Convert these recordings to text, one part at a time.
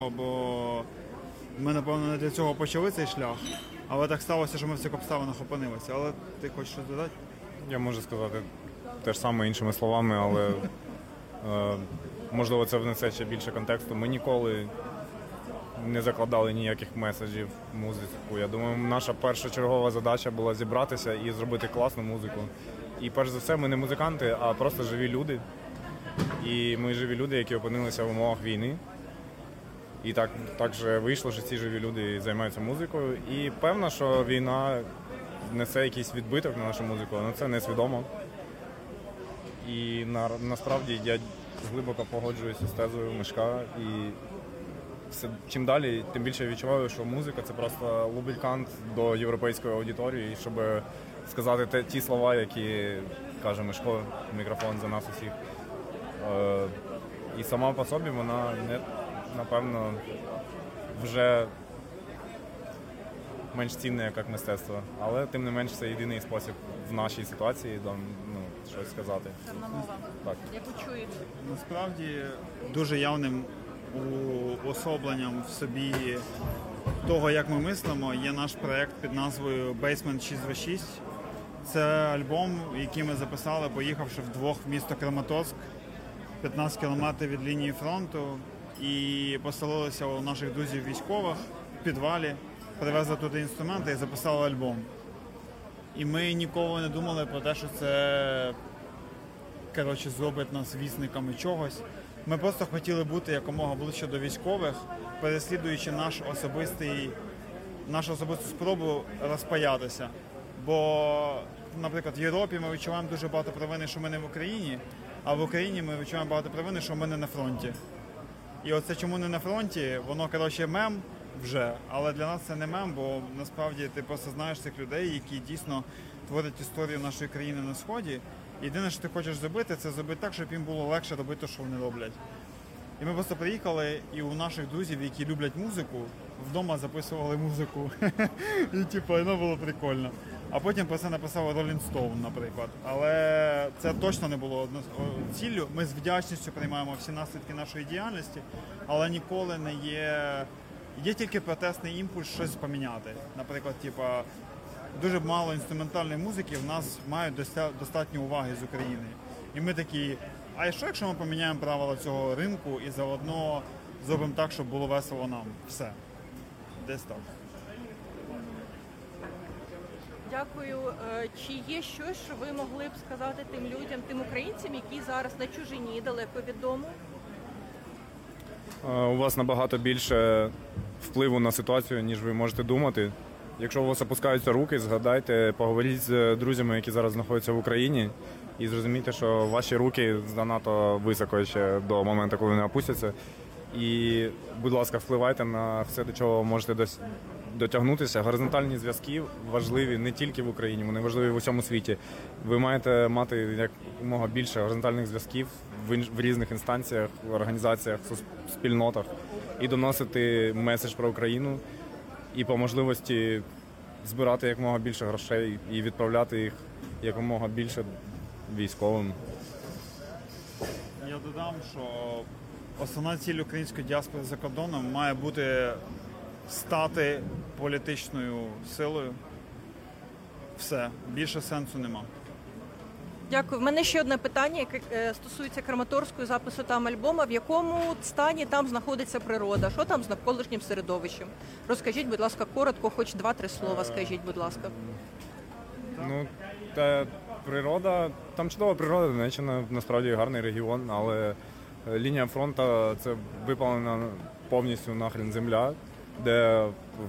Бо ми, напевно, не для цього почали цей шлях, але так сталося, що ми в цих обставинах опинилися. Але ти хочеш щось додати? Я можу сказати те ж саме іншими словами, але можливо це внесе ще більше контексту. Ми ніколи не закладали ніяких меседжів в музику. Я думаю, наша першочергова задача була зібратися і зробити класну музику. І перш за все, ми не музиканти, а просто живі люди. І ми живі люди, які опинилися в умовах війни. І так же вийшло, що ці живі люди займаються музикою. І певно, що війна несе якийсь відбиток на нашу музику, але це несвідомо. І насправді я глибоко погоджуюся з тезою Мишка. І чим далі, тим більше я відчуваю, що музика – це просто лубрикант до європейської аудиторії, щоб сказати ті слова, які каже Мишко, мікрофон за нас усіх. І сама по собі вона, напевно, вже менш цінне, як мистецтво. Але, тим не менш, це єдиний спосіб в нашій ситуації щось сказати. Темна мова. Так. Яку чують? Насправді, дуже явним уособленням в собі того, як ми мислимо, є наш проєкт під назвою Basement 626. Це альбом, який ми записали, поїхавши вдвох в місто Краматорськ, 15 кілометрів від лінії фронту, і поселилися у наших друзів військових в підвалі, привезли туди інструменти і записали альбом. І ми ніколи не думали про те, що це, зробить нас вісниками чогось. Ми просто хотіли бути якомога ближче до військових, переслідуючи нашу особисту спробу розпаятися. Бо, наприклад, в Європі ми відчуваємо дуже багато провини, що ми не в Україні, а в Україні ми відчуваємо багато провини, що ми не на фронті. І оце чому не на фронті, воно, мем вже, але для нас це не мем, бо насправді ти просто знаєш цих людей, які дійсно творять історію нашої країни на Сході. Єдине, що ти хочеш зробити, це зробити так, щоб їм було легше робити те, що вони роблять. І ми просто приїхали, і у наших друзів, які люблять музику, вдома записували музику. І воно було прикольно. А потім про це написав Rolling Stone, наприклад. Але це точно не було ціллю. Ми з вдячністю приймаємо всі наслідки нашої діяльності, але ніколи не є... Є тільки протестний імпульс щось поміняти. Наприклад, дуже мало інструментальної музики в нас мають достатньо уваги з України. І ми такі, а що якщо ми поміняємо правила цього ринку і заодно зробимо так, щоб було весело нам? Все. Десь так. Дякую. Чи є щось, що ви могли б сказати тим людям, тим українцям, які зараз на чужині, далеко від дому? У вас набагато більше впливу на ситуацію, ніж ви можете думати. Якщо у вас опускаються руки, згадайте, поговоріть з друзями, які зараз знаходяться в Україні, і зрозумійте, що ваші руки занадто високо ще до моменту, коли вони опустяться. І, будь ласка, впливайте на все, до чого можете дотягнутися. Горизонтальні зв'язки важливі не тільки в Україні, вони важливі в усьому світі. Ви маєте мати якомога більше горизонтальних зв'язків в різних інстанціях, організаціях, спільнотах і доносити меседж про Україну і по можливості збирати якомога більше грошей і відправляти їх якомога більше військовим. Я додам, що основна ціль української діаспори за кордоном має бути стати політичною силою. Все, більше сенсу нема. Дякую. В мене ще одне питання, яке стосується Краматорської запису там альбома. В якому стані там знаходиться природа? Що там з навколишнім середовищем? Розкажіть, будь ласка, коротко, хоч 2-3 слова скажіть, будь ласка. Природа, там чудова природа, Донеччина насправді гарний регіон, але лінія фронту – це випалена повністю нахрен земля, де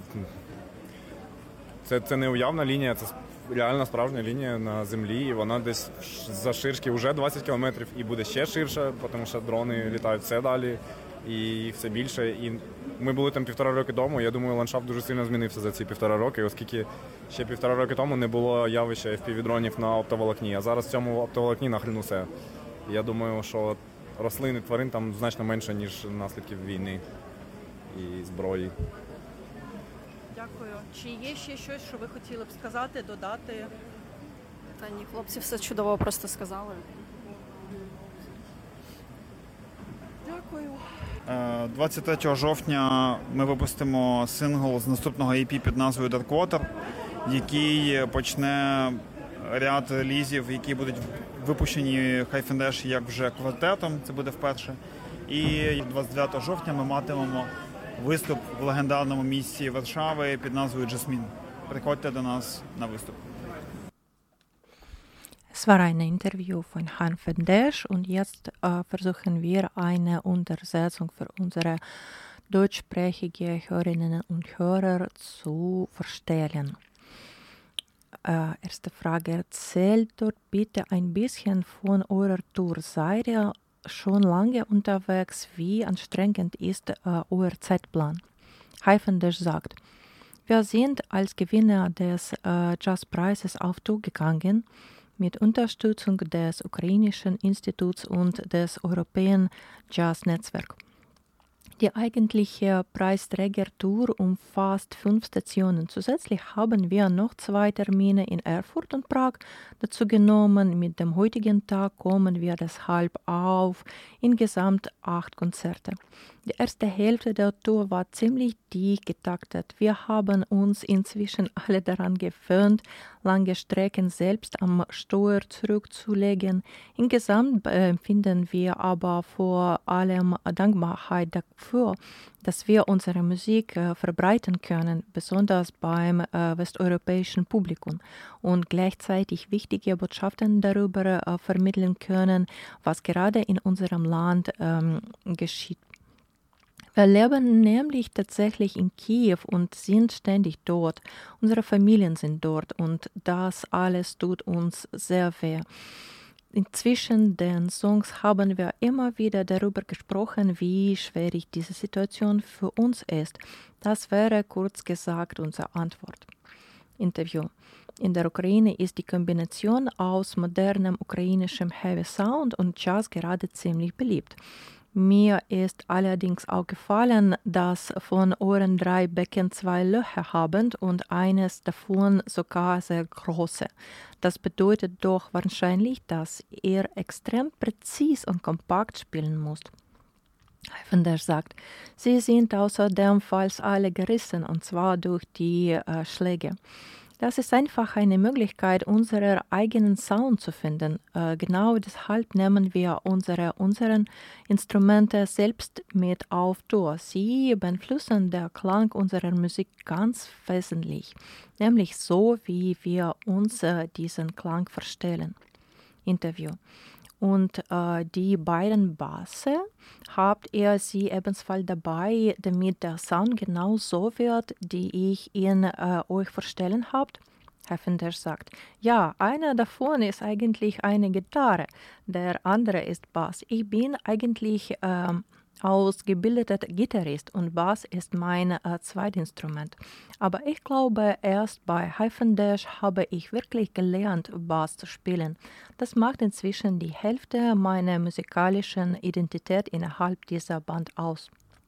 це не уявна лінія, це реальна справжня лінія на землі, і вона десь завширшки вже 20 кілометрів і буде ще ширше, тому що дрони літають все далі і все більше. І ми були там 1,5 роки тому, я думаю, ландшафт дуже сильно змінився за ці 1,5 роки, оскільки ще 1,5 роки тому не було явища FPV-дронів на оптоволокні, а зараз в цьому оптоволокні нахрен усе. Я думаю, що рослин і тварин там значно менше, ніж наслідків війни і зброї. Дякую. Чи є ще щось, що ви хотіли б сказати, додати? Та ні, хлопці все чудово просто сказали. Дякую. 23 жовтня ми випустимо сингл з наступного EP під назвою Dark Water, який почне ряд релізів, які будуть випущені High Findash як вже квартетом, це буде вперше. І 29 жовтня ми матимемо виступ в легендарному місті Варшави під назвою Jasmine. Приходьте до нас на виступ. Es war ein Interview von High Findash und jetzt versuchen wir eine Untersetzung für unsere deutschsprachige Hörerinnen und Hörer zu verstellen. Erste Frage, erzählt dort bitte ein bisschen von eurer Tour. Seid ihr schon lange unterwegs? Wie anstrengend ist euer Zeitplan? High Findash sagt, wir sind als Gewinner des Jazzpreises auf Tour gegangen, mit Unterstützung des Ukrainischen Instituts und des Europäischen Jazz-Netzwerks. Die eigentliche Preisträgertour umfasst 5 Stationen. Zusätzlich haben wir noch 2 Termine in Erfurt und Prag dazu genommen. Mit dem heutigen Tag kommen wir deshalb auf insgesamt 8 Konzerte. Die erste Hälfte der Tour war ziemlich dicht getaktet. Wir haben uns inzwischen alle daran gewöhnt, lange Strecken selbst am Steuer zurückzulegen. Insgesamt empfinden wir aber vor allem Dankbarkeit dafür, dass wir unsere Musik verbreiten können, besonders beim westeuropäischen Publikum, und gleichzeitig wichtige Botschaften darüber vermitteln können, was gerade in unserem Land geschieht. Wir leben nämlich tatsächlich in Kiew und sind ständig dort. Unsere Familien sind dort und das alles tut uns sehr weh. Zwischen den Songs haben wir immer wieder darüber gesprochen, wie schwierig diese Situation für uns ist. Das wäre kurz gesagt unsere Antwort. Interview. In der Ukraine ist die Kombination aus modernem ukrainischem Heavy Sound und Jazz gerade ziemlich beliebt. Mir ist allerdings aufgefallen, dass von euren 3 Becken 2 Löcher haben und eines davon sogar sehr große. Das bedeutet doch wahrscheinlich, dass ihr extrem präzis und kompakt spielen müsst. High Findash sagt, sie sind außerdem fast alle gerissen, und zwar durch die Schläge. Das ist einfach eine Möglichkeit, unseren eigenen Sound zu finden. Genau deshalb nehmen wir unseren Instrumente selbst mit auf Tour. Sie beeinflussen den Klang unserer Musik ganz wesentlich, nämlich so, wie wir uns diesen Klang vorstellen. Interview. Und die beiden Basse, habt ihr sie ebenfalls dabei, damit der Sound genau so wird, die ich ihn euch vorstellen habt? High Findash sagt, ja, einer davon ist eigentlich eine Gitarre, der andere ist Bass. Ich bin eigentlich ausgebildeter Gitarrist und Bass ist mein Zweitinstrument. Aber ich glaube, erst bei High Findash habe ich wirklich gelernt, Bass zu spielen. Das macht inzwischen die Hälfte meiner musikalischen Identität innerhalb dieser Band aus.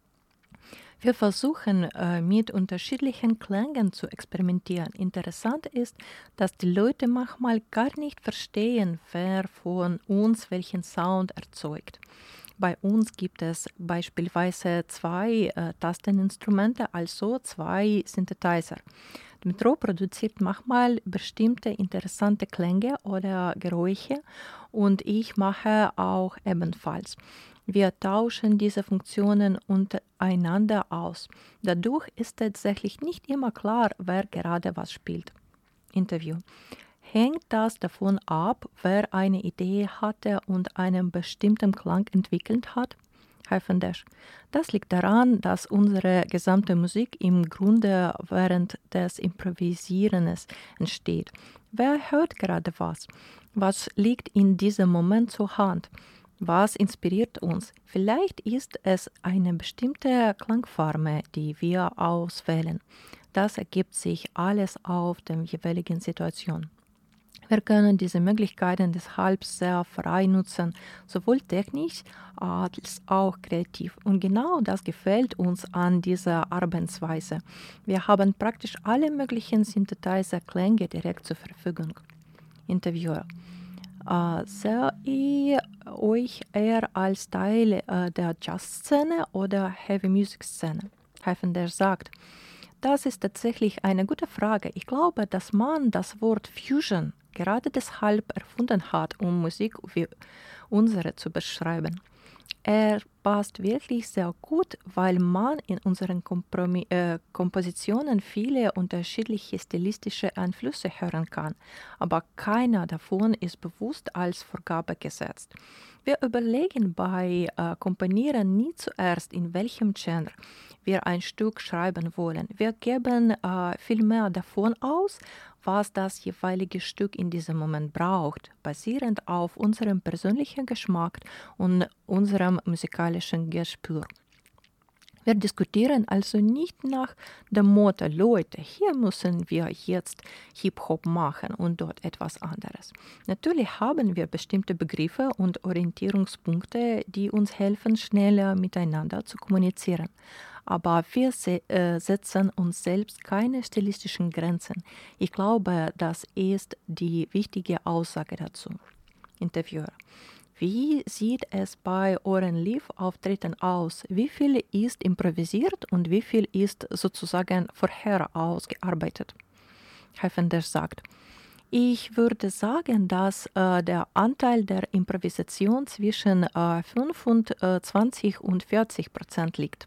Wir versuchen, mit unterschiedlichen Klängen zu experimentieren. Interessant ist, dass die Leute manchmal gar nicht verstehen, wer von uns welchen Sound erzeugt. Bei uns gibt es beispielsweise 2 Tasteninstrumente, also 2 Synthesizer. Metro produziert manchmal bestimmte interessante Klänge oder Geräusche und ich mache auch ebenfalls. Wir tauschen diese Funktionen untereinander aus. Dadurch ist tatsächlich nicht immer klar, wer gerade was spielt. Interview. Hängt das davon ab, wer eine Idee hatte und einen bestimmten Klang entwickelt hat? High Findash. Das liegt daran, dass unsere gesamte Musik im Grunde während des Improvisierens entsteht. Wer hört gerade was? Was liegt in diesem Moment zur Hand? Was inspiriert uns? Vielleicht ist es eine bestimmte Klangfarbe, die wir auswählen. Das ergibt sich alles auf der jeweiligen Situation. Wir können diese Möglichkeiten deshalb sehr frei nutzen, sowohl technisch als auch kreativ. Und genau das gefällt uns an dieser Arbeitsweise. Wir haben praktisch alle möglichen Synthesizer-Klänge direkt zur Verfügung. Interviewer. Seht ihr euch eher als Teil der Jazzszene oder Heavy Music Szene? Heifender sagt, das ist tatsächlich eine gute Frage. Ich glaube, dass man das Wort Fusion gerade deshalb erfunden hat, um Musik wie unsere zu beschreiben. Er passt wirklich sehr gut, weil man in unseren Kompositionen viele unterschiedliche stilistische Einflüsse hören kann, aber keiner davon ist bewusst als Vorgabe gesetzt. Wir überlegen bei Komponieren nie zuerst, in welchem Genre wir ein Stück schreiben wollen. Wir geben vielmehr davon aus, was das jeweilige Stück in diesem Moment braucht, basierend auf unserem persönlichen Geschmack und unserem musikalischen Gespür. Wir diskutieren also nicht nach dem Motto, Leute, hier müssen wir jetzt Hip-Hop machen und dort etwas anderes. Natürlich haben wir bestimmte Begriffe und Orientierungspunkte, die uns helfen, schneller miteinander zu kommunizieren. Aber wir setzen uns selbst keine stilistischen Grenzen. Ich glaube, das ist die wichtige Aussage dazu. Interviewer. Wie sieht es bei euren Live-Auftritten aus? Wie viel ist improvisiert und wie viel ist sozusagen vorher ausgearbeitet? Heifender sagt, ich würde sagen, dass der Anteil der Improvisation zwischen 25 und 40% liegt.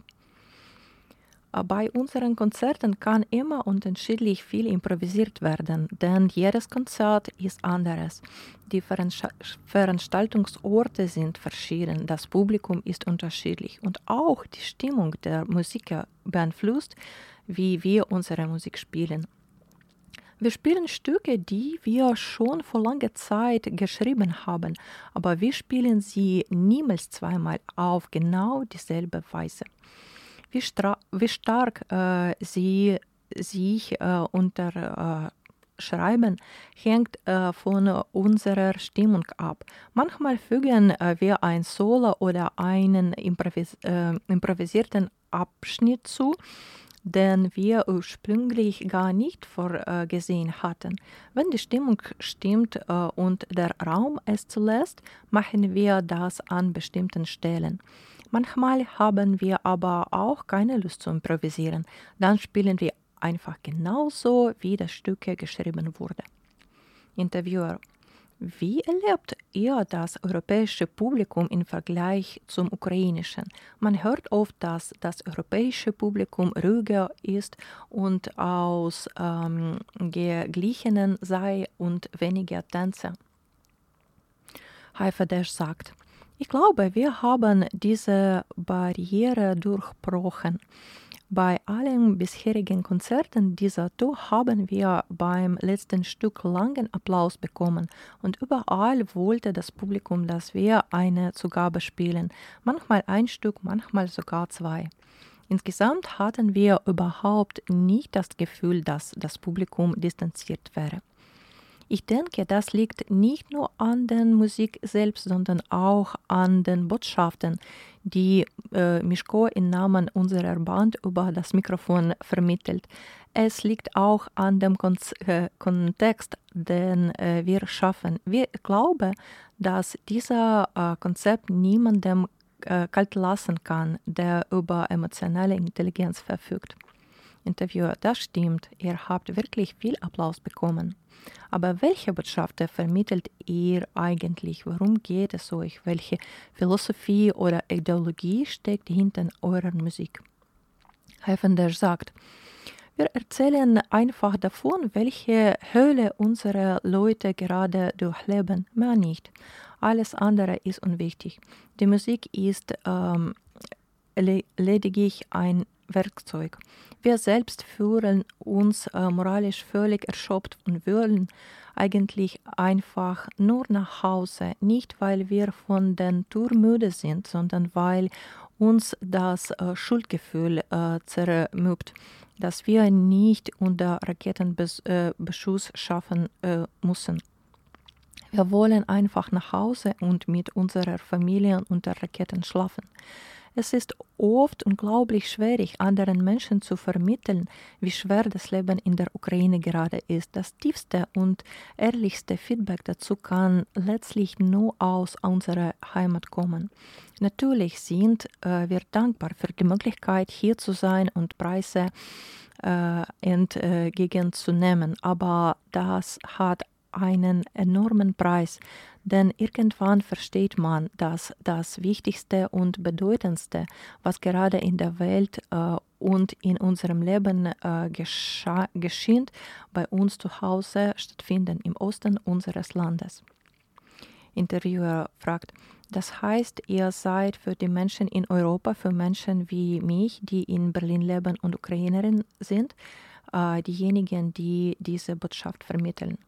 Bei unseren Konzerten kann immer unterschiedlich viel improvisiert werden, denn jedes Konzert ist anderes. Die Veranstaltungsorte sind verschieden, das Publikum ist unterschiedlich und auch die Stimmung der Musiker beeinflusst, wie wir unsere Musik spielen. Wir spielen Stücke, die wir schon vor langer Zeit geschrieben haben, aber wir spielen sie niemals zweimal auf genau dieselbe Weise. Wie stark sie sich unterschreiben, hängt von unserer Stimmung ab. Manchmal fügen wir ein Solo oder einen improvisierten Abschnitt zu, den wir ursprünglich gar nicht vorgesehen hatten. Wenn die Stimmung stimmt und der Raum es zulässt, machen wir das an bestimmten Stellen. Manchmal haben wir aber auch keine Lust zu improvisieren. Dann spielen wir einfach genauso, wie das Stück geschrieben wurde. Interviewer. Wie erlebt ihr das europäische Publikum im Vergleich zum ukrainischen? Man hört oft, dass das europäische Publikum ruhiger ist und ausgeglichenen sei und weniger Tänzer. Haifadesh sagt, ich glaube, wir haben diese Barriere durchbrochen. Bei allen bisherigen Konzerten dieser Tour haben wir beim letzten Stück langen Applaus bekommen und überall wollte das Publikum, dass wir eine Zugabe spielen. Manchmal ein Stück, manchmal sogar zwei. Insgesamt hatten wir überhaupt nicht das Gefühl, dass das Publikum distanziert wäre. Ich denke, das liegt nicht nur an der Musik selbst, sondern auch an den Botschaften, die Mischko im Namen unserer Band über das Mikrofon vermittelt. Es liegt auch an dem Kontext, den wir schaffen. Ich glaube, dass dieser Konzept niemandem kalt lassen kann, der über emotionale Intelligenz verfügt. Interviewer, das stimmt, ihr habt wirklich viel Applaus bekommen. Aber welche Botschaft vermittelt ihr eigentlich? Worum geht es euch? Welche Philosophie oder Ideologie steckt hinter eurer Musik? Heifender sagt, wir erzählen einfach davon, welche Hölle unsere Leute gerade durchleben, mehr nicht. Alles andere ist unwichtig. Die Musik ist lediglich ein Werkzeug. Wir selbst fühlen uns moralisch völlig erschöpft und wollen eigentlich einfach nur nach Hause. Nicht, weil wir von den Tour müde sind, sondern weil uns das Schuldgefühl zermürbt, dass wir nicht unter Raketenbeschuss schaffen müssen. Wir wollen einfach nach Hause und mit unserer Familie unter Raketen schlafen. Es ist oft unglaublich schwierig, anderen Menschen zu vermitteln, wie schwer das Leben in der Ukraine gerade ist. Das tiefste und ehrlichste Feedback dazu kann letztlich nur aus unserer Heimat kommen. Natürlich sind wir dankbar für die Möglichkeit, hier zu sein und Preise entgegenzunehmen, aber das hat einen enormen Preis, denn irgendwann versteht man, dass das Wichtigste und Bedeutendste, was gerade in der Welt und in unserem Leben geschieht, bei uns zu Hause stattfinden, im Osten unseres Landes. Interviewer fragt, das heißt, ihr seid für die Menschen in Europa, für Menschen wie mich, die in Berlin leben und Ukrainerin sind, diejenigen, die diese Botschaft vermitteln.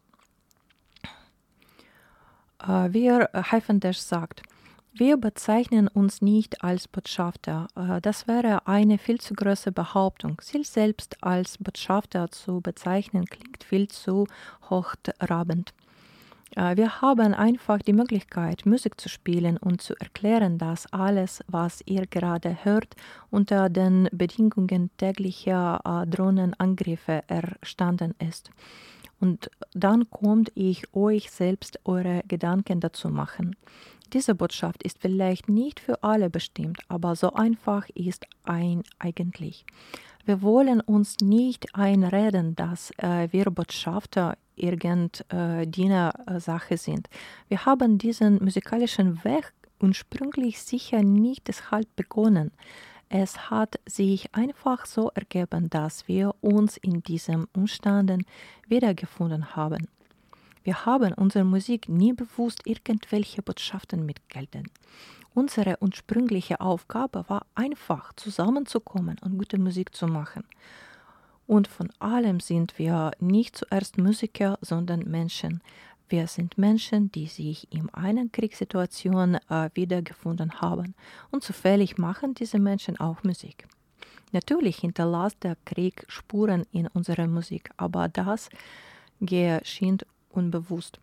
Haifendesch sagt, wir bezeichnen uns nicht als Botschafter. Das wäre eine viel zu große Behauptung. Sie selbst als Botschafter zu bezeichnen, klingt viel zu hochtrabend. Wir haben einfach die Möglichkeit, Musik zu spielen und zu erklären, dass alles, was ihr gerade hört, unter den Bedingungen täglicher Drohnenangriffe entstanden ist. Und dann kommt ich euch selbst eure Gedanken dazu machen. Diese Botschaft ist vielleicht nicht für alle bestimmt, aber so einfach ist eigentlich. Wir wollen uns nicht einreden, dass wir Botschafter irgendeiner Sache sind. Wir haben diesen musikalischen Weg ursprünglich sicher nicht deshalb begonnen. Es hat sich einfach so ergeben, dass wir uns in diesen Umständen wiedergefunden haben. Wir haben unserer Musik nie bewusst irgendwelche Botschaften mitgelten. Unsere ursprüngliche Aufgabe war einfach, zusammenzukommen und gute Musik zu machen. Und von allem sind wir nicht zuerst Musiker, sondern Menschen. Wir sind Menschen, die sich in einer Kriegssituation wiedergefunden haben. Und zufällig machen diese Menschen auch Musik. Natürlich hinterlässt der Krieg Spuren in unserer Musik, aber das geschieht unbewusst.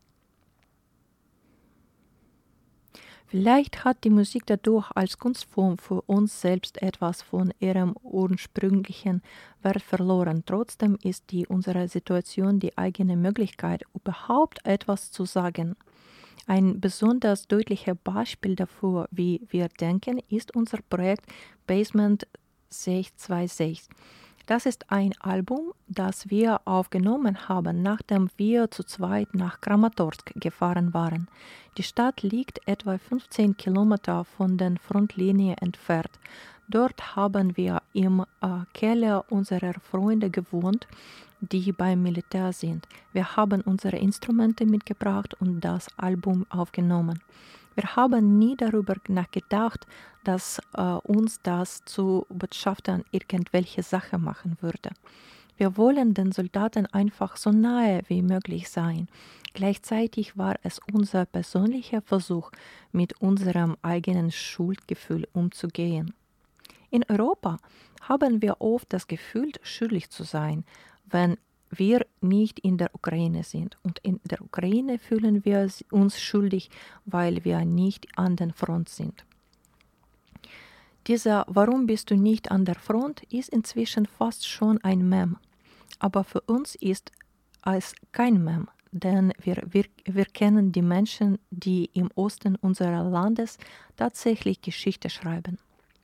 Vielleicht hat die Musik dadurch als Kunstform für uns selbst etwas von ihrem ursprünglichen Wert verloren. Trotzdem ist unsere Situation die eigene Möglichkeit, überhaupt etwas zu sagen. Ein besonders deutliches Beispiel dafür, wie wir denken, ist unser Projekt Basement 626. Das ist ein Album, das wir aufgenommen haben, nachdem wir zu zweit nach Kramatorsk gefahren waren. Die Stadt liegt etwa 15 Kilometer von der Frontlinie entfernt. Dort haben wir im Keller unserer Freunde gewohnt, die beim Militär sind. Wir haben unsere Instrumente mitgebracht und das Album aufgenommen. Wir haben nie darüber nachgedacht, dass uns das zu Botschaftern irgendwelche Sache machen würde. Wir wollen den Soldaten einfach so nahe wie möglich sein. Gleichzeitig war es unser persönlicher Versuch, mit unserem eigenen Schuldgefühl umzugehen. In Europa haben wir oft das Gefühl, schuldig zu sein, wenn wir nicht in der Ukraine sind. Und in der Ukraine fühlen wir uns schuldig, weil wir nicht an der Front sind. Dieser „Warum bist du nicht an der Front?" ist inzwischen fast schon ein Mem. Aber für uns ist es kein Mem, denn wir kennen die Menschen, die im Osten unseres Landes tatsächlich Geschichte schreiben.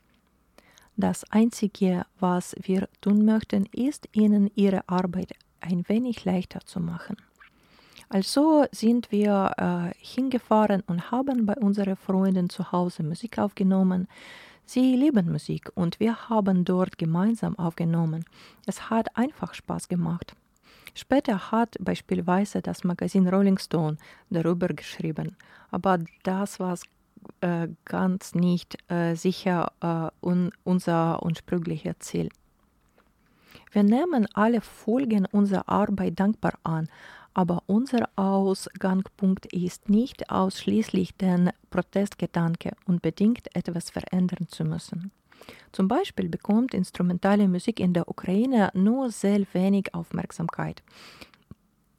Das Einzige, was wir tun möchten, ist, ihnen ihre Arbeit ein wenig leichter zu machen. Also sind wir hingefahren und haben bei unseren Freunden zu Hause Musik aufgenommen. Sie lieben Musik und wir haben dort gemeinsam aufgenommen. Es hat einfach Spaß gemacht. Später hat beispielsweise das Magazin Rolling Stone darüber geschrieben, aber das war ganz nicht sicher unser ursprüngliches Ziel. Wir nehmen alle Folgen unserer Arbeit dankbar an, aber unser Ausgangspunkt ist nicht ausschließlich der Protestgedanke, unbedingt etwas verändern zu müssen. Zum Beispiel bekommt instrumentale Musik in der Ukraine nur sehr wenig Aufmerksamkeit.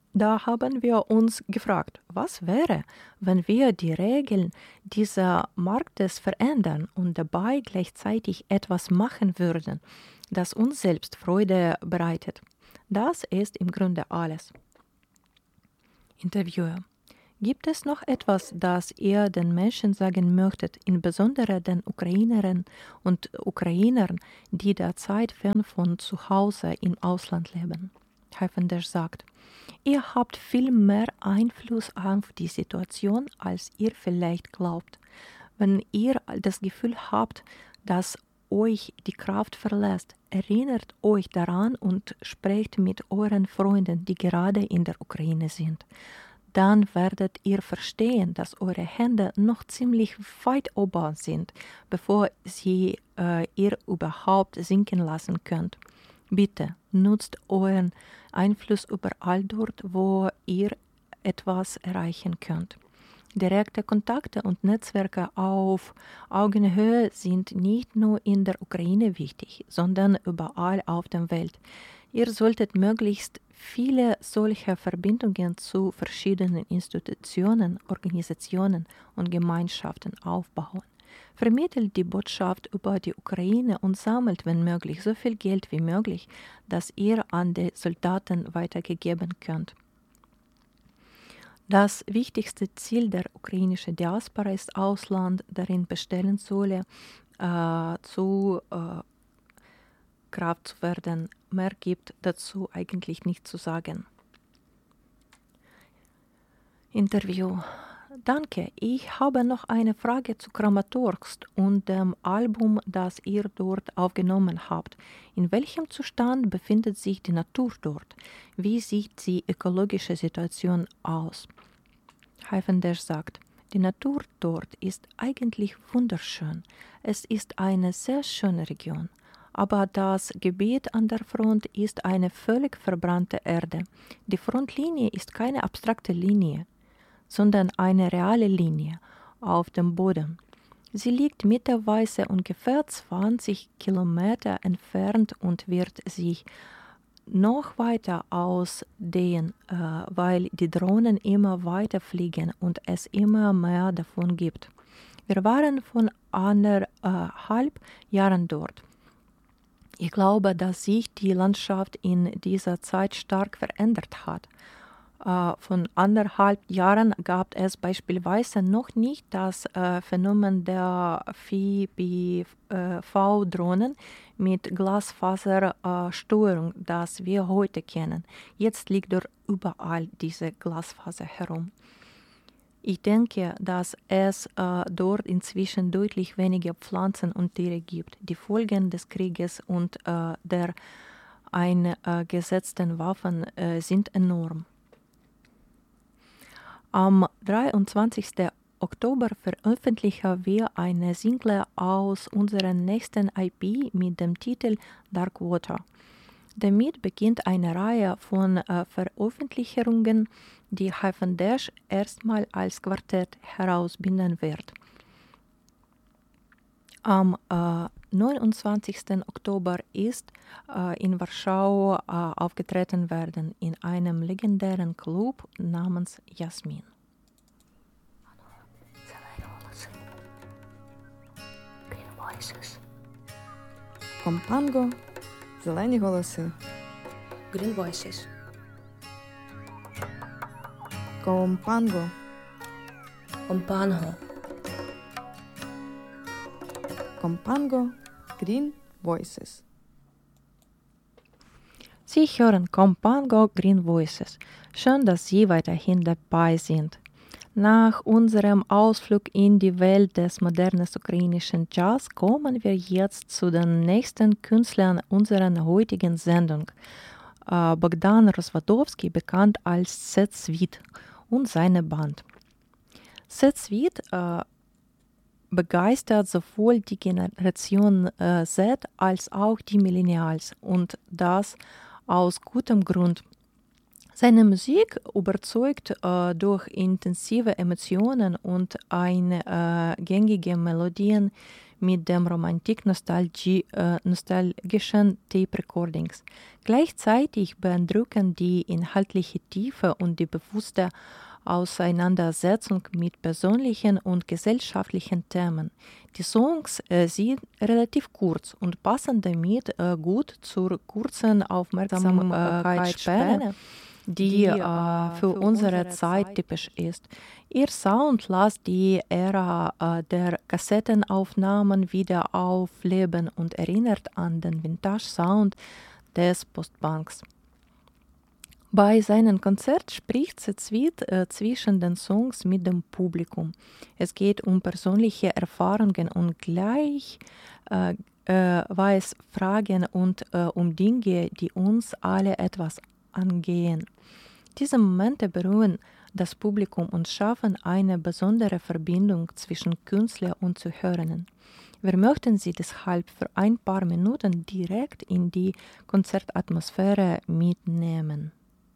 Da haben wir uns gefragt, was wäre, wenn wir die Regeln dieses Marktes verändern und dabei gleichzeitig etwas machen würden, das uns selbst Freude bereitet. Das ist im Grunde alles. Interviewer. Gibt es noch etwas, das ihr den Menschen sagen möchtet, insbesondere den Ukrainerinnen und Ukrainern, die derzeit fern von zu Hause im Ausland leben? Heifendesch sagt, ihr habt viel mehr Einfluss auf die Situation, als ihr vielleicht glaubt. Wenn ihr das Gefühl habt, dass euch die Kraft verlässt, erinnert euch daran und sprecht mit euren Freunden, die gerade in der Ukraine sind. Dann werdet ihr verstehen, dass eure Hände noch ziemlich weit oben sind, bevor ihr überhaupt sinken lassen könnt. Bitte nutzt euren Einfluss überall dort, wo ihr etwas erreichen könnt. Direkte Kontakte und Netzwerke auf Augenhöhe sind nicht nur in der Ukraine wichtig, sondern überall auf der Welt. Ihr solltet möglichst viele solcher Verbindungen zu verschiedenen Institutionen, Organisationen und Gemeinschaften aufbauen. Vermittelt die Botschaft über die Ukraine und sammelt, wenn möglich, so viel Geld wie möglich, das ihr an die Soldaten weitergegeben könnt. Das wichtigste Ziel der ukrainischen Diaspora ist, Ausland darin bestellen solle, zu Kraft zu werden. Mehr gibt dazu eigentlich nicht zu sagen. Interview. Danke, ich habe noch eine Frage zu Kramatorsk und dem Album, das ihr dort aufgenommen habt. In welchem Zustand befindet sich die Natur dort? Wie sieht die ökologische Situation aus? Heifendesch sagt, die Natur dort ist eigentlich wunderschön. Es ist eine sehr schöne Region. Aber das Gebiet an der Front ist eine völlig verbrannte Erde. Die Frontlinie ist keine abstrakte Linie, sondern eine reale Linie auf dem Boden. Sie liegt meterweise ungefähr 20 Kilometer entfernt und wird sich noch weiter ausdehnen, weil die Drohnen immer weiter fliegen und es immer mehr davon gibt. Wir waren von 1,5 Jahren dort. Ich glaube, dass sich die Landschaft in dieser Zeit stark verändert hat. Von 1,5 Jahren gab es beispielsweise noch nicht das Phänomen der FPV-Drohnen mit Glasfasersteuerung, das wir heute kennen. Jetzt liegt dort überall diese Glasfaser herum. Ich denke, dass es dort inzwischen deutlich weniger Pflanzen und Tiere gibt. Die Folgen des Krieges und der eingesetzten Waffen sind enorm. Am 23. Oktober veröffentlichen wir eine Single aus unserer nächsten EP mit dem Titel Dark Water. Damit beginnt eine Reihe von Veröffentlichungen, die Heifendesch erstmal als Quartett herausbinden wird. Am 29. Oktober ist in Warschau aufgetreten werden in einem legendären Club namens Jasmin. Компанго, зелені голоси. Green Voices. Компанго, Compango. Компанго, Green Voices. Sie hören Compango Green Voices. Schön, dass Sie weiterhin dabei sind. Nach unserem Ausflug in die Welt des modernen ukrainischen Jazz kommen wir jetzt zu den nächsten Künstlern unserer heutigen Sendung. Bogdan Rozwadowski, bekannt als Set Sweet, und seine Band. Set Sweet begeistert sowohl die Generation Z als auch die Millennials, und das aus gutem Grund. Seine Musik überzeugt durch intensive Emotionen und eingängige Melodien mit dem nostalgischen Tape-Recordings. Gleichzeitig beeindrucken die inhaltliche Tiefe und die bewusste Auseinandersetzung mit persönlichen und gesellschaftlichen Themen. Die Songs sind relativ kurz und passen damit gut zur kurzen Aufmerksamkeitsspanne, die für unsere Zeit typisch ist. Ihr Sound lässt die Ära der Kassettenaufnahmen wieder aufleben und erinnert an den Vintage-Sound des Postpunks. Bei seinem Konzert spricht Zwiet zwischen den Songs mit dem Publikum. Es geht um persönliche Erfahrungen und Fragen und um Dinge, die uns alle etwas angehen. Diese Momente berühren das Publikum und schaffen eine besondere Verbindung zwischen Künstler und Zuhörenden. Wir möchten Sie deshalb für ein paar Minuten direkt in die Konzertatmosphäre mitnehmen.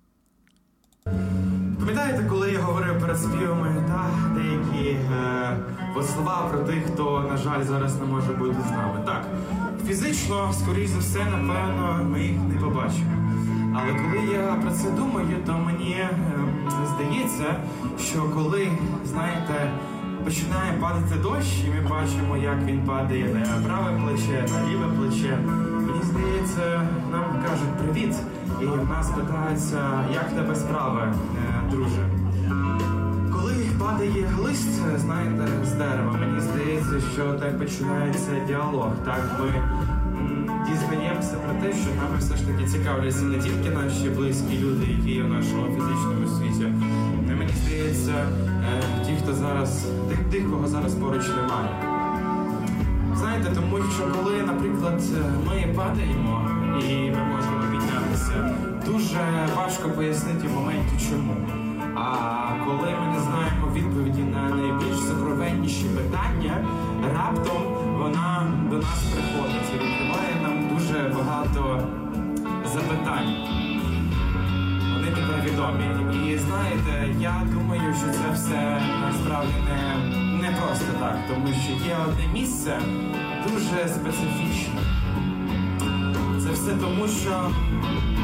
Пам'ятаєте, коли я говорив перед співами деякі слова про тих, хто, на жаль, зараз не може бути з нами? Так, фізично, скоріш за все, напевно, ми їх не побачимо. Але коли я про це думаю, то мені здається, що коли, знаєте, починає падати дощ, і ми бачимо, як він падає на праве плече, на ліве плече, мені здається, нам кажуть «привіт», і в нас питаються, як тебе справи, друже. Коли падає лист, знаєте, з дерева, мені здається, що так починається діалог. Так, ми дізнаємося про те, що нами все ж таки цікавляться не тільки наші близькі люди, які є в нашому фізичному світі. Мені здається, ті, хто зараз, тих, кого зараз поруч немає. Знаєте, тому що коли, наприклад, ми падаємо і ми можемо піднятися, дуже важко пояснити в моменті чому. А коли ми не знаємо відповіді на найбільш сокровенніші питання, раптом вона до нас приходить і відкриває нам дуже багато запитань. Вони тепер відомі. І знаєте, я думаю, що це все насправді не просто так, тому що є одне місце дуже специфічне. Це все тому, що